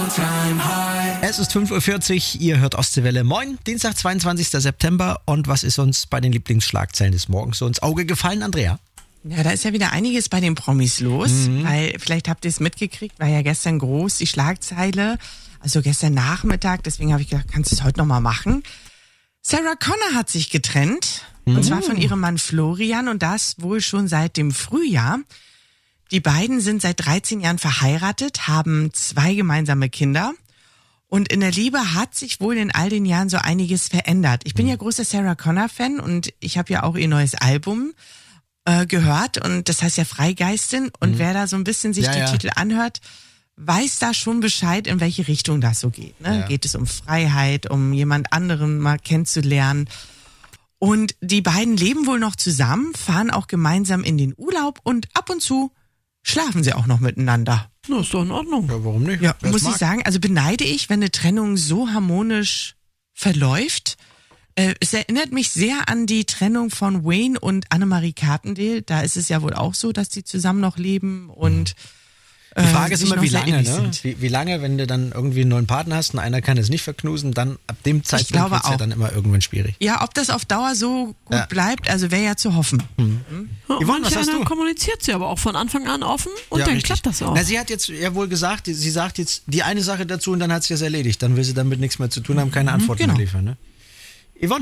Es ist 5:40 Uhr, ihr hört Ostseewelle. Moin, Dienstag, 22. September. Und was ist uns bei den Lieblingsschlagzeilen des Morgens so ins Auge gefallen, Andrea? Ja, da ist ja wieder einiges bei den Promis los, weil vielleicht habt ihr es mitgekriegt, war ja gestern groß die Schlagzeile, also gestern Nachmittag, deswegen habe ich gedacht, kannst du es heute nochmal machen. Sarah Connor hat sich getrennt, und zwar von ihrem Mann Florian, und das wohl schon seit dem Frühjahr. Die beiden sind seit 13 Jahren verheiratet, haben 2 gemeinsame Kinder. Und in der Liebe hat sich wohl in all den Jahren so einiges verändert. Ich bin ja großer Sarah Connor-Fan und ich habe ja auch ihr neues Album gehört, und das heißt ja Freigeistin, und wer da so ein bisschen sich die Titel anhört, weiß da schon Bescheid, in welche Richtung das so geht. Ne? Ja. Geht es um Freiheit, um jemand anderen mal kennenzulernen. Und die beiden leben wohl noch zusammen, fahren auch gemeinsam in den Urlaub und ab und zu schlafen sie auch noch miteinander. Na, ist doch in Ordnung. Ja, warum nicht? Ja, muss ich sagen, also beneide ich, wenn eine Trennung so harmonisch verläuft. Es erinnert mich sehr an die Trennung von Wayne und Annemarie Carpendale. Da ist es ja wohl auch so, dass die zusammen noch leben und die Frage ist immer, wie lange, ne? Wie lange, wenn du dann irgendwie einen neuen Partner hast und einer kann es nicht verknusen, dann ab dem Zeitpunkt wird es ja dann immer irgendwann schwierig. Ja, ob das auf Dauer so gut bleibt, also wäre ja zu hoffen. Ja, Yvonne, was hast du? Kommuniziert sie aber auch von Anfang an offen und dann klappt das auch. Na, sie hat jetzt ja wohl gesagt, sie sagt jetzt die eine Sache dazu und dann hat sie das erledigt. Dann will sie damit nichts mehr zu tun haben, keine Antworten mehr liefern. Ne? Yvonne?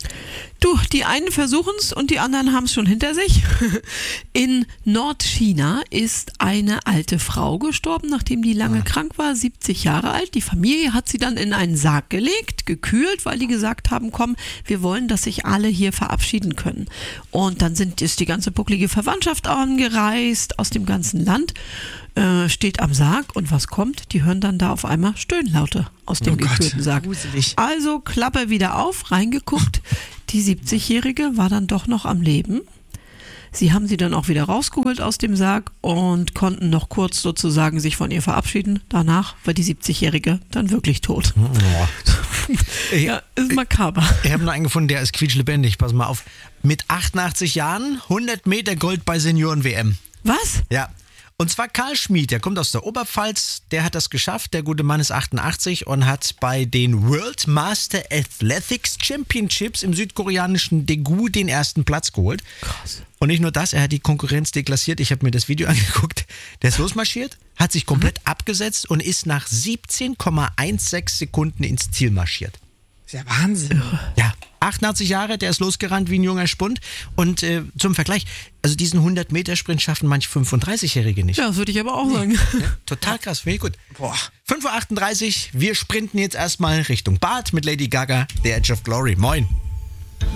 Du, die einen versuchen es und die anderen haben es schon hinter sich. In Nordchina ist eine alte Frau gestorben, nachdem die lange krank war, 70 Jahre alt. Die Familie hat sie dann in einen Sarg gelegt, gekühlt, weil die gesagt haben, komm, wir wollen, dass sich alle hier verabschieden können. Und dann ist die ganze bucklige Verwandtschaft angereist aus dem ganzen Land, steht am Sarg, und was kommt? Die hören dann da auf einmal Stöhnlaute aus dem gekühlten Sarg. Gruselig. Also Klappe wieder auf, reingeguckt. Die 70-Jährige war dann doch noch am Leben. Sie haben sie dann auch wieder rausgeholt aus dem Sarg und konnten noch kurz sozusagen sich von ihr verabschieden. Danach war die 70-Jährige dann wirklich tot. Ja, ist makaber. Ich habe noch einen gefunden, der ist quietschlebendig. Pass mal auf. Mit 88 Jahren 100 Meter Gold bei Senioren-WM. Was? Ja. Und zwar Karl Schmid, der kommt aus der Oberpfalz, der hat das geschafft. Der gute Mann ist 88 und hat bei den World Master Athletics Championships im südkoreanischen Daegu den ersten Platz geholt. Krass. Und nicht nur das, er hat die Konkurrenz deklassiert. Ich habe mir das Video angeguckt. Der ist losmarschiert, hat sich komplett abgesetzt und ist nach 17,16 Sekunden ins Ziel marschiert. Das ist ja Wahnsinn. Ja, 88 Jahre, der ist losgerannt wie ein junger Spund. Und zum Vergleich, also diesen 100-Meter-Sprint schaffen manche 35-Jährige nicht. Ja, das würde ich aber auch sagen. Ja, total krass, finde ich gut. 5:38 Uhr, wir sprinten jetzt erstmal Richtung Bad mit Lady Gaga, The Edge of Glory. Moin.